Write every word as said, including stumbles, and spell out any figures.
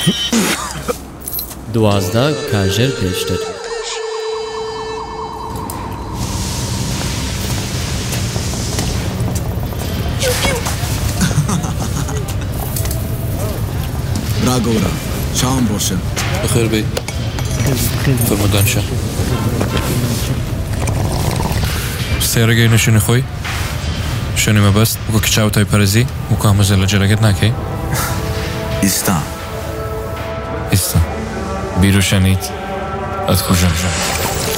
دوازده کاژر پێشتر. براگۆرە چاوم ڕۆشن بخێر بێ فرمودانشە سێرەگەی نەشوێنی خۆی شوێنی مەبەست وەکو کچاو تایپەرزی وەکو ئامۆزە لە جەرەگەت ناکەی ئیستا ئێستا بیر و شەنیت ئەتخۆژەم